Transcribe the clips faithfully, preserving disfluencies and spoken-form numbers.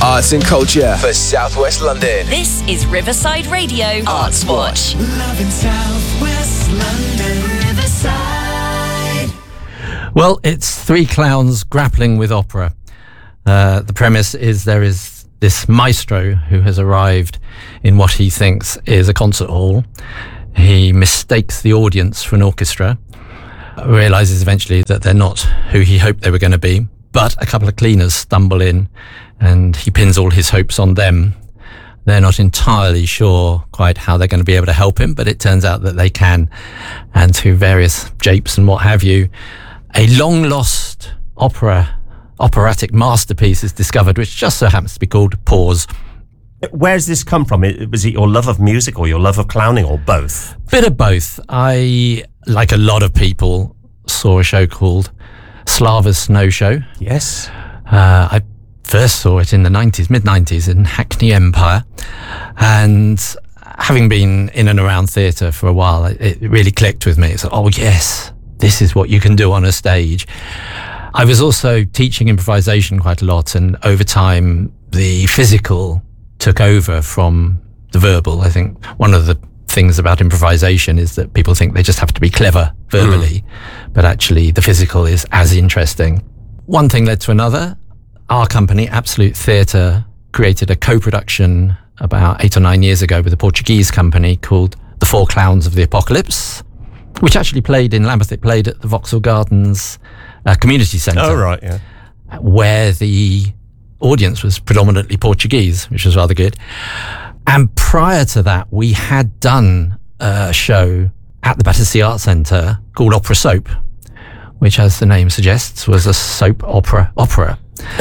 Arts and culture for South West London. This is Riverside Radio Arts Watch. Loving South West London, Riverside. Well, it's three clowns grappling with opera. Uh, the premise is there is this maestro who has arrived in what he thinks is a concert hall. He mistakes the audience for an orchestra, realises eventually that they're not who he hoped they were going to be, but a couple of cleaners stumble in and he pins all his hopes on them. They're not entirely sure quite how they're going to be able to help him, but it turns out that they can. And through various japes and what have you, a long-lost opera, operatic masterpiece is discovered, which just so happens to be called Pause. Where's this come from? Was it your love of music or your love of clowning or both? Bit of both. I, like a lot of people, saw a show called Slava's Snow Show. Yes. Uh, I first saw it in the nineties, mid-nineties in Hackney Empire. And having been in and around theatre for a while, it, it really clicked with me. It's like, oh yes, this is what you can do on a stage. I was also teaching improvisation quite a lot, and over time, the physical took over from the verbal. I think one of the things about improvisation is that people think they just have to be clever verbally, mm. but actually the physical is as interesting. One thing led to another. Our company, Absolute Theatre, created a co-production about eight or nine years ago with a Portuguese company called The Four Clowns of the Apocalypse, which actually played in Lambeth. It played at the Vauxhall Gardens uh, Community Centre. Oh, right, yeah. Where the audience was predominantly Portuguese, which was rather good. And prior to that, we had done a show at the Battersea Arts Centre called Opera Soap, which, as the name suggests, was a soap opera opera.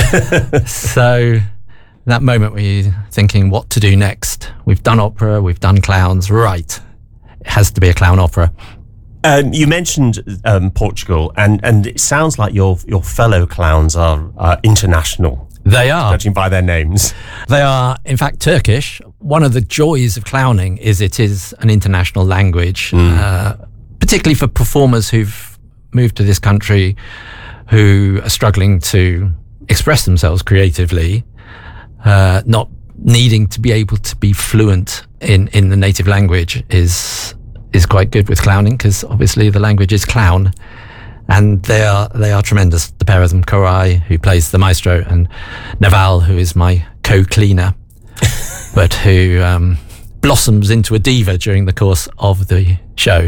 So that moment where you're thinking what to do next. We've done opera, we've done clowns, right. It has to be a clown opera. Um, you mentioned um, Portugal, and, and it sounds like your your fellow clowns are, are international. They are. Judging by their names. They are, in fact, Turkish. One of the joys of clowning is it is an international language, mm. uh, particularly for performers who've moved to this country who are struggling to express themselves creatively, uh, not needing to be able to be fluent in, in the native language is is quite good with clowning, because obviously the language is clown. And they are they are tremendous. The pair of them, Koray, who plays the maestro, and Naval, who is my co-cleaner, but who um, blossoms into a diva during the course of the show.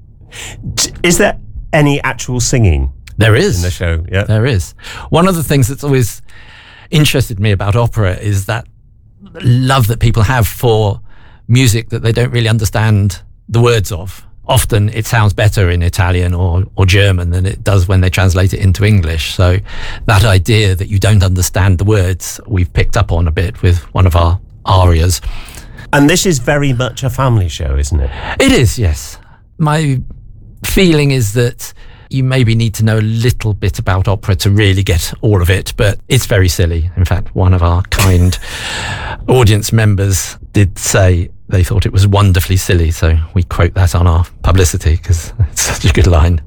Is there any actual singing? There is. In the show, yeah. There is. One of the things that's always interested me about opera is that love that people have for music that they don't really understand the words of. Often it sounds better in Italian or, or German than it does when they translate it into English. So that idea that you don't understand the words, we've picked up on a bit with one of our arias. And this is very much a family show, isn't it? It is, yes. My feeling is that you maybe need to know a little bit about opera to really get all of it, but it's very silly. In fact, one of our kind audience members did say they thought it was wonderfully silly, so we quote that on our publicity because it's such a good line.